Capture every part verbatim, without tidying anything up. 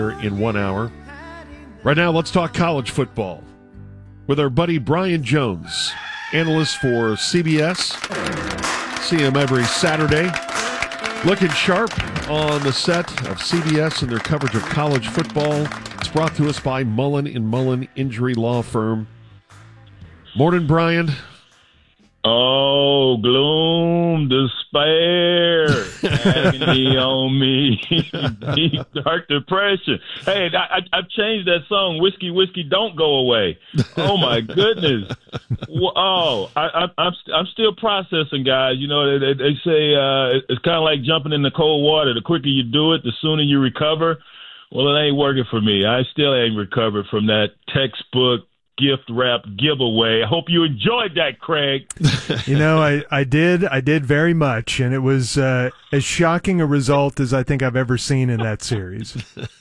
in one hour. Right now, let's talk college football with our buddy Brian Jones, analyst for C B S. See him every Saturday. Looking sharp on the set of C B S and their coverage of college football. It's brought to us by Mullen and Mullen Injury Law Firm. Morning, Brian. Oh, gloom, despair, agony on me, deep, dark depression. Hey, I, I, I've changed that song, Whiskey, Whiskey, Don't Go Away. Oh, my goodness. Oh, I, I, I'm I'm still processing, guys. You know, they, they say uh, it's kind of like jumping in the cold water. The quicker you do it, the sooner you recover. Well, it ain't working for me. I still ain't recovered from that textbook gift wrap giveaway. I hope you enjoyed that, Craig. You know, I, I did. I did very much, and it was uh, as shocking a result as I think I've ever seen in that series.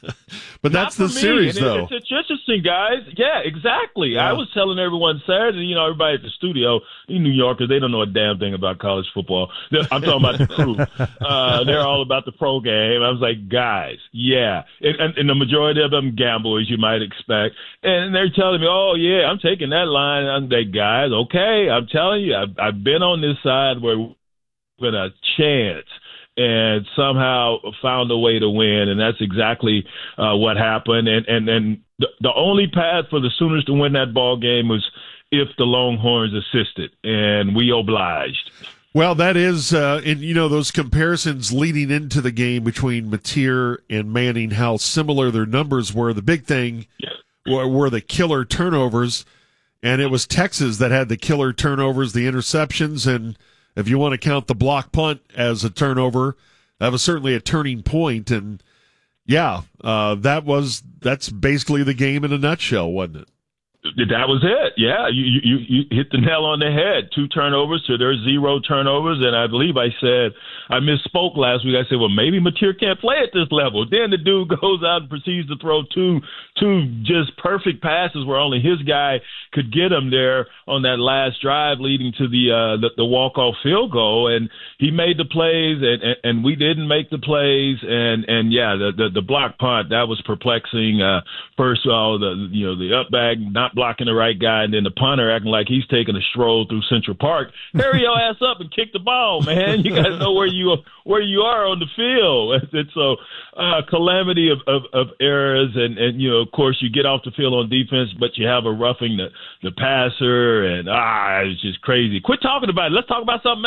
But that's the me. series, and though. It's, it's interesting, guys. Yeah, exactly. Yeah. I was telling everyone Saturday, you know, everybody at the studio, you New Yorkers, they don't know a damn thing about college football. They're, I'm talking about the crew. Uh, they're all about the pro game. I was like, guys, yeah. And, and, and the majority of them gamble, as you might expect. And they're telling me, oh, yeah, I'm taking that line. I'm like, guys, okay, I'm telling you, I've, I've been on this side where we're going to chance and somehow found a way to win, and that's exactly uh, what happened. And and, and the, the only path for the Sooners to win that ball game was if the Longhorns assisted, and we obliged. Well, that is, uh, and you know, those comparisons leading into the game between Mateer and Manning, how similar their numbers were. The big thing Yeah. were, were the killer turnovers, and it was Texas that had the killer turnovers, the interceptions, and if you want to count the block punt as a turnover, that was certainly a turning point. And yeah, uh, that was that's basically the game in a nutshell, wasn't it? That was it. Yeah, you, you you hit the nail on the head. Two turnovers to their zero turnovers, and I believe I said I misspoke last week. I said, well, maybe Mateer can't play at this level. Then the dude goes out and proceeds to throw two two just perfect passes where only his guy could get him there on that last drive, leading to the uh, the, the walk off field goal. And he made the plays, and, and, and we didn't make the plays. And and yeah, the the, the block punt, that was perplexing. Uh, first of all, the you know the up bag not blocking the right guy, and then the punter acting like he's taking a stroll through Central Park. Hurry your ass up and kick the ball, man. You got to know where you where you are on the field. And so, uh, calamity of, of, of errors, and, and you know, of course, you get off the field on defense, but you have a roughing the, the passer, and ah, it's just crazy. Quit talking about it. Let's talk about something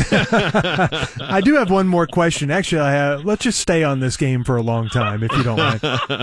else. I do have one more question. Actually, I have, let's just stay on this game for a long time, if you don't mind.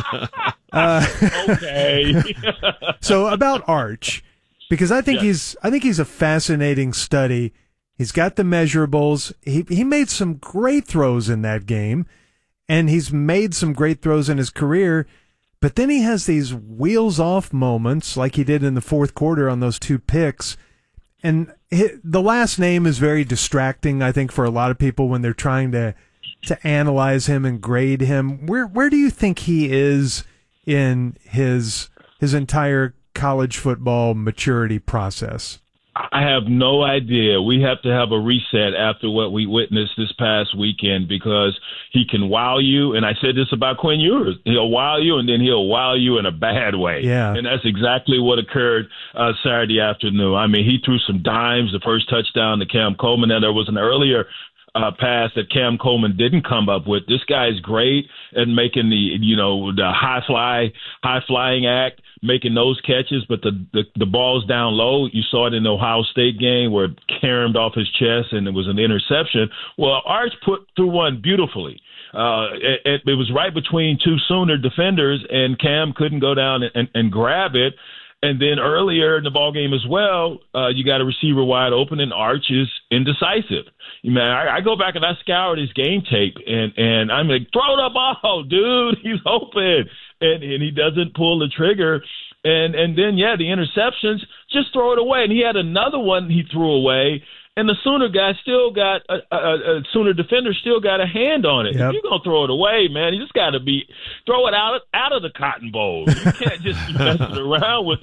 Uh, okay. So about Arch, because I think Yeah. he's I think he's a fascinating study. He's got the measurables. He he made some great throws in that game, and he's made some great throws in his career. But then he has these wheels off moments, like he did in the fourth quarter on those two picks. And hi- the last name is very distracting, I think, for a lot of people when they're trying to to analyze him and grade him. Where where do you think he is in his his entire college football maturity process? I have no idea. We have to have a reset after what we witnessed this past weekend, because he can wow you. And I said this about Quinn Ewers. He'll wow you, and then he'll wow you in a bad way. Yeah. And that's exactly what occurred uh, Saturday afternoon. I mean, he threw some dimes, the first touchdown to Cam Coleman. And there was an earlier Uh, pass that Cam Coleman didn't come up with. This guy is great at making the, you know, the high fly, high flying act, making those catches, but the, the, the ball's down low. You saw it in the Ohio State game where it caromed off his chest and it was an interception. Well, Arch put through one beautifully. Uh, it, it was right between two Sooner defenders, and Cam couldn't go down and, and, and grab it. And then earlier in the ball game as well, uh, you got a receiver wide open, and Arch is indecisive. Man, I, I go back and I scour his game tape, and, and I'm like, throw the ball, dude. He's open. And, and he doesn't pull the trigger. And, and then, yeah, the interceptions, just throw it away. And he had another one he threw away. And the Sooner guy still got a, a, a Sooner defender still got a hand on it. Yep. If you're gonna throw it away, man, you just got to be throw it out out of the cotton bowl. You can't just be messing around with those.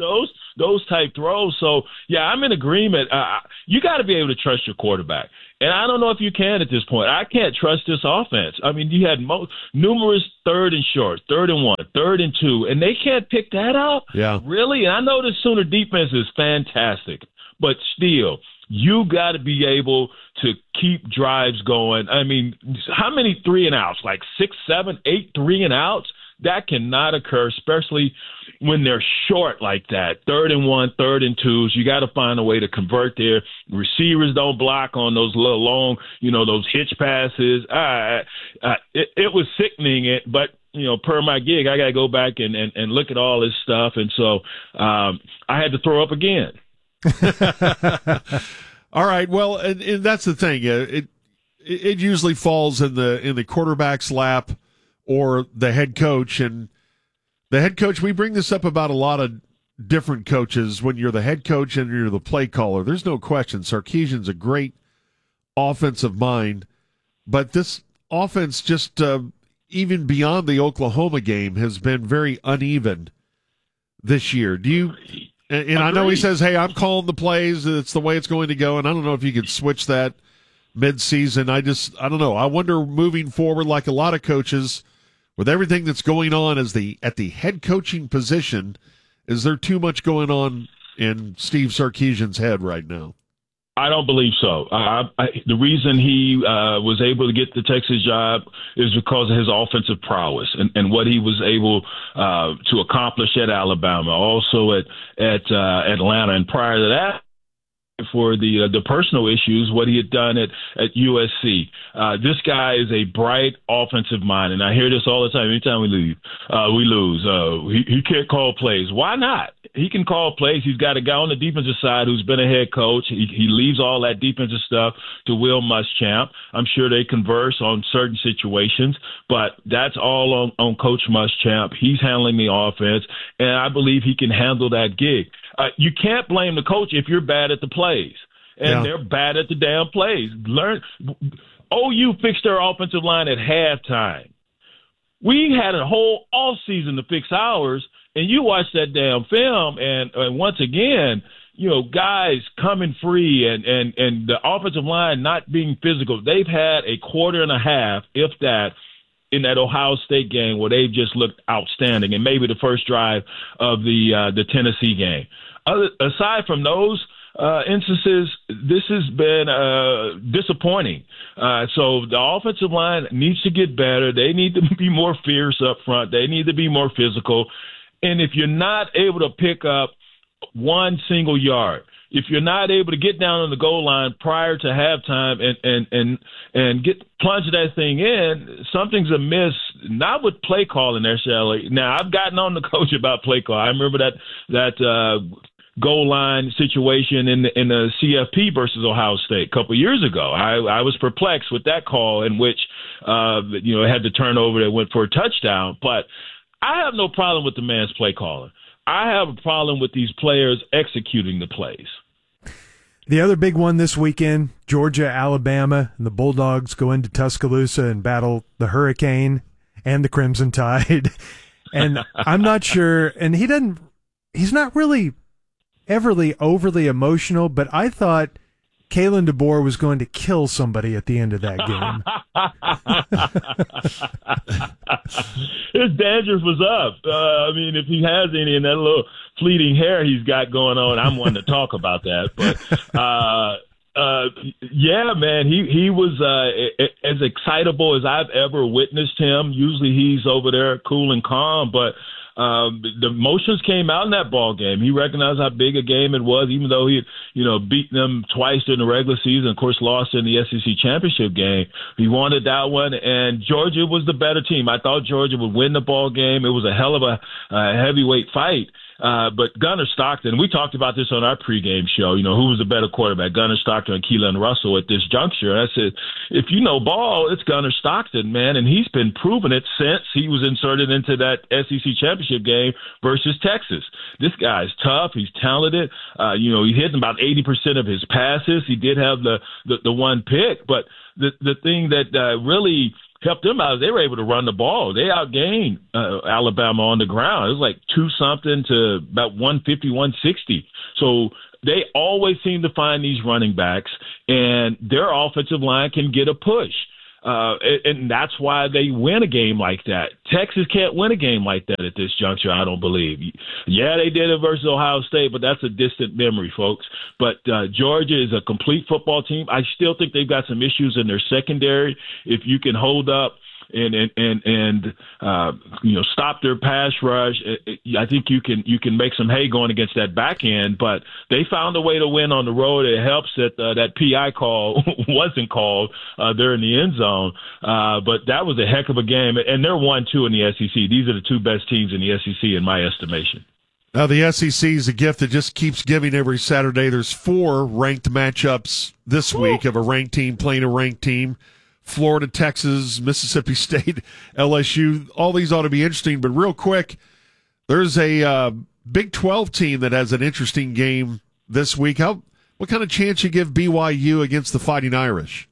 those type throws. So, yeah, I'm in agreement. Uh, you got to be able to trust your quarterback. And I don't know if you can at this point. I can't trust this offense. I mean, you had mo- numerous third and short, third and one, third and two, and they can't pick that up? Yeah. Really? And I know the Sooner defense is fantastic, but still, you got to be able to keep drives going. I mean, how many three and outs? Like six, seven, eight three and outs? That cannot occur, especially when they're short like that. Third and one, third and twos. You got to find a way to convert there. Receivers don't block on those little long, you know, those hitch passes. Uh, uh, it, it was sickening. It, but you know, per my gig, I got to go back and, and, and look at all this stuff. And so um, I had to throw up again. All right. Well, and, and that's the thing. It it usually falls in the in the quarterback's lap or the head coach. And the head coach, we bring this up about a lot of different coaches. When you're the head coach and you're the play caller, there's no question Sarkisian's a great offensive mind, but this offense just uh, even beyond the Oklahoma game has been very uneven this year. Do you? And, and I know he says, "Hey, I'm calling the plays. It's the way it's going to go." And I don't know if you could switch that mid-season. I just, I don't know. I wonder moving forward, like a lot of coaches, with everything that's going on as the at the head coaching position, is there too much going on in Steve Sarkisian's head right now? I don't believe so. I, I, the reason he uh, was able to get the Texas job is because of his offensive prowess and, and what he was able uh, to accomplish at Alabama, also at at uh, Atlanta, and prior to that, for the uh, the personal issues, what he had done at, at U S C. Uh, this guy is a bright offensive mind, and I hear this all the time. Anytime we leave, uh, we lose. Uh, he, he can't call plays. Why not? He can call plays. He's got a guy on the defensive side who's been a head coach. He, he leaves all that defensive stuff to Will Muschamp. I'm sure they converse on certain situations, but that's all on, on Coach Muschamp. He's handling the offense, and I believe he can handle that gig. Uh, you can't blame the coach if you're bad at the plays, and yeah. they're bad at the damn plays. Learn. O U fixed their offensive line at halftime. We had a whole offseason to fix ours, and you watch that damn film, and, and once again, you know, guys coming free and, and, and the offensive line not being physical. They've had a quarter and a half, if that, in that Ohio State game where they've just looked outstanding, and maybe the first drive of the uh, the Tennessee game. Other, aside from those uh, instances, this has been uh, disappointing. Uh, so the offensive line needs to get better. They need to be more fierce up front. They need to be more physical. And if you're not able to pick up one single yard, if you're not able to get down on the goal line prior to halftime and and and and get plunge that thing in, something's amiss. Not with play calling necessarily. Now I've gotten on the coach about play call. I remember that that uh, goal line situation in the in the C F P versus Ohio State a couple years ago. I I was perplexed with that call in which uh, you know it had the turnover that went for a touchdown. But I have no problem with the man's play calling. I have a problem with these players executing the plays. The other big one this weekend, Georgia, Alabama, and the Bulldogs go into Tuscaloosa and battle the Hurricane and the Crimson Tide. And I'm not sure, and he doesn't, he's not really everly overly emotional, but I thought Kalen DeBoer was going to kill somebody at the end of that game. His dandruff was up. Uh, I mean, if he has any in that little fleeting hair he's got going on, I'm one to talk about that. But, uh, uh, yeah, man, he, he was uh, as excitable as I've ever witnessed him. Usually he's over there cool and calm, but Um, the emotions came out in that ball game. He recognized how big a game it was, even though he had, you know, beaten them twice during the regular season, of course, lost in the S E C championship game. He wanted that one, and Georgia was the better team. I thought Georgia would win the ball game. It was a hell of a, a heavyweight fight. Uh, but Gunnar Stockton, we talked about this on our pregame show, you know, who was the better quarterback, Gunnar Stockton or Keelan Russell at this juncture. And I said, if you know ball, it's Gunnar Stockton, man. And he's been proving it since he was inserted into that S E C championship game versus Texas. This guy's tough. He's talented. Uh, you know, he hit about eighty percent of his passes. He did have the, the, the one pick, but the, the thing that uh, really helped them out. They were able to run the ball. They outgained uh, Alabama on the ground. It was like two something to about one fifty, one sixty. So they always seem to find these running backs, and their offensive line can get a push. Uh, and, and that's why they win a game like that. Texas can't win a game like that at this juncture, I don't believe. Yeah, they did it versus Ohio State, but that's a distant memory, folks. But uh, Georgia is a complete football team. I still think they've got some issues in their secondary. If you can hold up and and and, and uh, you know, stop their pass rush, I think you can you can make some hay going against that back end. But they found a way to win on the road. It helps that uh, that P I call wasn't called uh, there in the end zone. Uh, but that was a heck of a game, and they're one two in the S E C. These are the two best teams in the S E C in my estimation. Now, the S E C is a gift that just keeps giving every Saturday. There's four ranked matchups this week of a ranked team playing a ranked team. Florida, Texas, Mississippi State, L S U. All these ought to be interesting. But real quick, there's a uh, Big twelve team that has an interesting game this week. How? What kind of chance you give B Y U against the Fighting Irish?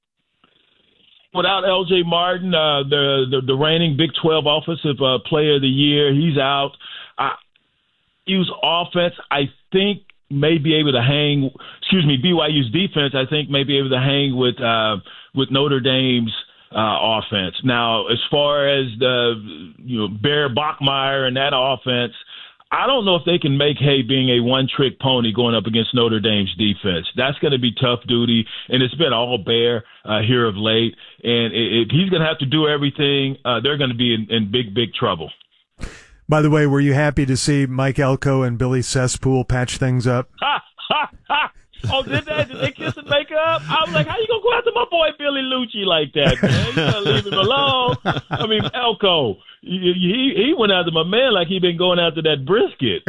Without L J Martin, uh, the, the the reigning Big twelve Offensive uh, Player of the Year, he's out. Uh, use offense, I think, may be able to hang. Excuse me, B Y U's defense, I think, may be able to hang with uh, with Notre Dame's uh, offense. Now, as far as the you know Bear Bachmeier and that offense, I don't know if they can make hay being a one-trick pony going up against Notre Dame's defense. That's going to be tough duty, and it's been all Bear uh, here of late. And if he's going to have to do everything, uh, they're going to be in, in big, big trouble. By the way, were you happy to see Mike Elko and Billy Cesspool patch things up? Ha, ha, ha. Oh, did they? Did they kiss and make up? I was like, how you going to go after my boy Billy Lucci like that, man? You got to leave him alone. I mean, Elko, he, he, he went after my man like he been going after that brisket.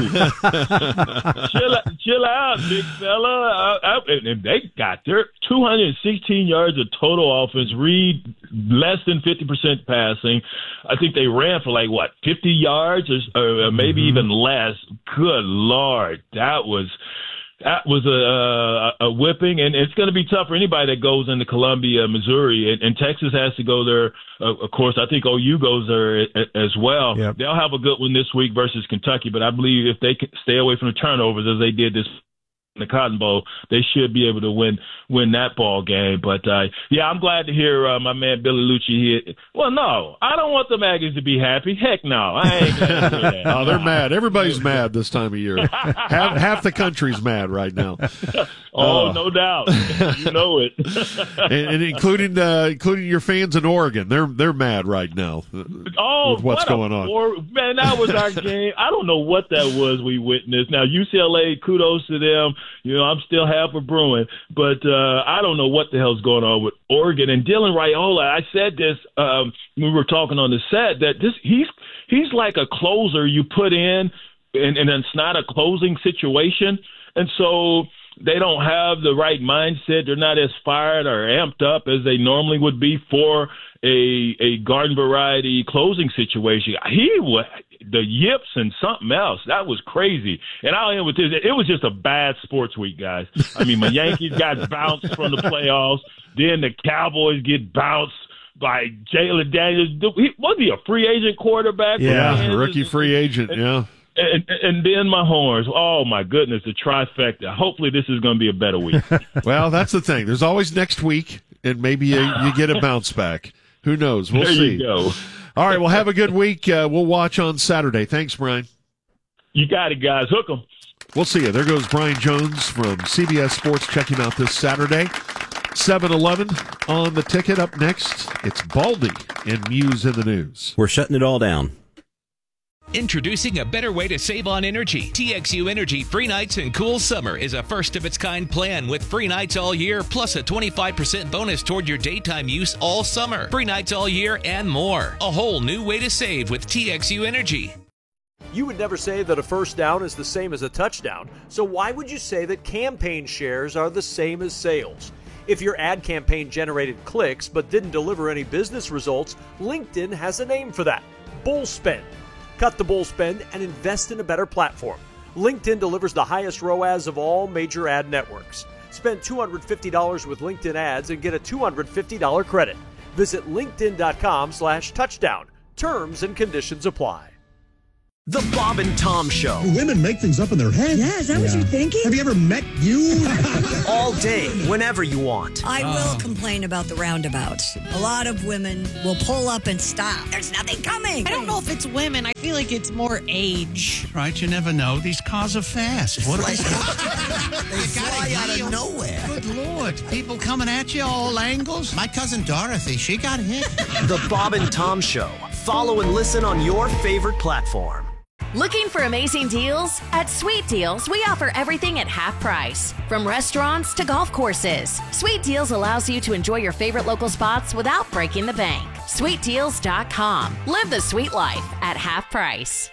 chill, chill out, big fella. I, I, and they got their two hundred sixteen yards of total offense, Reed less than fifty percent passing. I think they ran for like, what, fifty yards or, or maybe mm-hmm. even less. Good Lord. That was... That was a, a, a whipping, and it's going to be tough for anybody that goes into Columbia, Missouri, and, and Texas has to go there. Uh, of course, I think O U goes there as well. Yep. They'll have a good one this week versus Kentucky, but I believe if they can stay away from the turnovers as they did this in the Cotton Bowl, they should be able to win win that ball game. But uh, yeah, I'm glad to hear uh, my man Billy Lucci here. Well, no, I don't want the Aggies to be happy. Heck no, I ain't glad to hear that. Oh, they're mad. Everybody's mad this time of year. half, half the country's mad right now. Oh, uh, no doubt. You know it. and, and including uh, including your fans in Oregon, they're they're mad right now. Oh, with what's what going a, on? Or, man, that was our game. I don't know what that was we witnessed. Now U C L A, kudos to them. You know, I'm still half a Bruin, but uh, I don't know what the hell's going on with Oregon and Dylan Raiola. I said this um, when we were talking on the set that this he's he's like a closer you put in, and, and it's not a closing situation, and so they don't have the right mindset. They're not as fired or amped up as they normally would be for a a garden variety closing situation. He was the yips and something else. That was crazy. And I'll end with this. It was just a bad sports week, guys. I mean, my Yankees got bounced from the playoffs. Then the Cowboys get bounced by Jalen Daniels. Was he a free agent quarterback? Yeah, rookie free agent, and, yeah. And, and then my horns. Oh, my goodness, the trifecta. Hopefully this is going to be a better week. Well, that's the thing. There's always next week, and maybe you, you get a bounce back. Who knows? We'll there see. You go. All right, well, have a good week. Uh, we'll watch on Saturday. Thanks, Brian. You got it, guys. Hook 'em. We'll see you. There goes Brian Jones from C B S Sports. Check him out this Saturday. seven eleven on the ticket. Up next, it's Baldy and Muse in the News. We're shutting it all down. Introducing a better way to save on energy. T X U Energy Free Nights and Cool Summer is a first-of-its-kind plan with free nights all year, plus a twenty-five percent bonus toward your daytime use all summer. Free nights all year and more. A whole new way to save with T X U Energy. You would never say that a first down is the same as a touchdown, so why would you say that campaign shares are the same as sales? If your ad campaign generated clicks but didn't deliver any business results, LinkedIn has a name for that: bull spend. Cut the bull spend and invest in a better platform. LinkedIn delivers the highest R O A S of all major ad networks. Spend two hundred fifty dollars with LinkedIn ads and get a two hundred fifty dollars credit. Visit linkedin.com slash touchdown. Terms and conditions apply. The Bob and Tom Show. Do women make things up in their head? Yeah, is that yeah. what you're thinking? Have you ever met you? All day, whenever you want. I uh. will complain about the roundabouts. A lot of women will pull up and stop. There's nothing coming. I don't know if it's women. I feel like it's more age. Right, you never know. These cars are fast. What are they? They fly out of nowhere. Good Lord. People coming at you all angles. My cousin Dorothy, she got hit. The Bob and Tom Show. Follow and listen on your favorite platform. Looking for amazing deals? At Sweet Deals, we offer everything at half price. From restaurants to golf courses, Sweet Deals allows you to enjoy your favorite local spots without breaking the bank. sweet deals dot com. Live the sweet life at half price.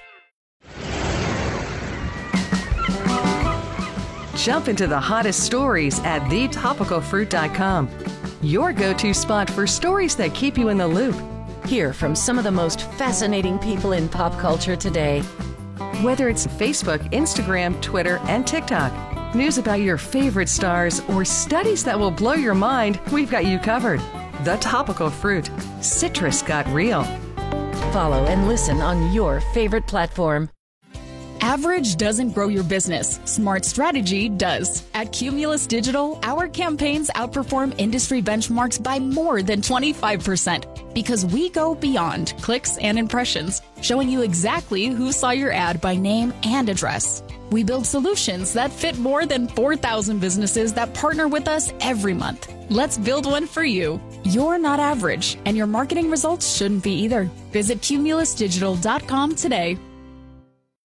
Jump into the hottest stories at the topical fruit dot com. Your go-to spot for stories that keep you in the loop. Hear from some of the most fascinating people in pop culture today. Whether it's Facebook, Instagram, Twitter, and TikTok, news about your favorite stars, or studies that will blow your mind, we've got you covered. The Topical Fruit. Citrus got real. Follow and listen on your favorite platform. Average doesn't grow your business. Smart strategy does. At Cumulus Digital, our campaigns outperform industry benchmarks by more than twenty-five percent because we go beyond clicks and impressions, showing you exactly who saw your ad by name and address. We build solutions that fit more than four thousand businesses that partner with us every month. Let's build one for you. You're not average, and your marketing results shouldn't be either. Visit cumulus digital dot com today.